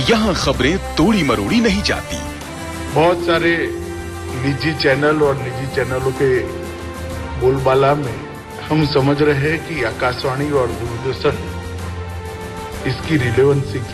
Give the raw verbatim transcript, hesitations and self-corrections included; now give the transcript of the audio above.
यहाँ खबरें तोड़ी मरोड़ी नहीं जाती। बहुत सारे निजी चैनल और निजी चैनलों के बोलबाला में हम समझ रहे हैं कि आकाशवाणी और दूरदर्शन इसकी रिलेवेंसी